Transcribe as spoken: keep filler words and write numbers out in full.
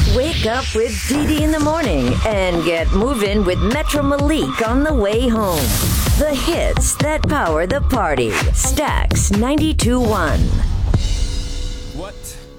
Wake up with Dee Dee in the morning and get moving with Metro Malik on the way home. The hits that power the party. Stax ninety-two point one. What